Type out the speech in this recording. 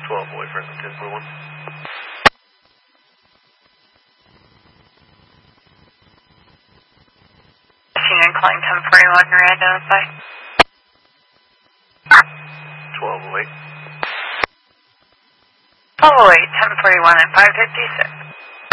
12 away, Franklin 1041. Incline 1041, you're identified. 12 away. 1208, 1041 and 556.